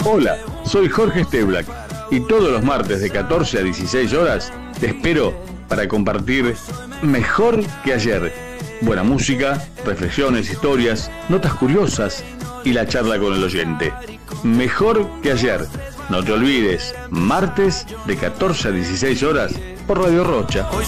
Hola, soy Jorge Steblack y todos los martes de 14 a 16 horas te espero para compartir Mejor que ayer. Buena música, reflexiones, historias, notas curiosas y la charla con el oyente. Mejor que ayer. No te olvides, martes de 14 a 16 horas por Radio Rocha. Hoy